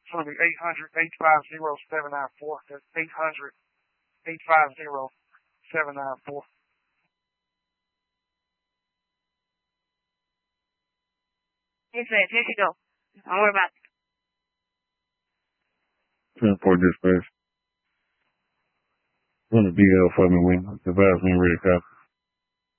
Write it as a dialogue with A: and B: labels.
A: It's going to be 800-850-794. That's 800-850-794.
B: Yes, ma'am. Here you go. Don't worry about it.
C: 10-4 dispatch. Going to be for me when the advise me ready to copy.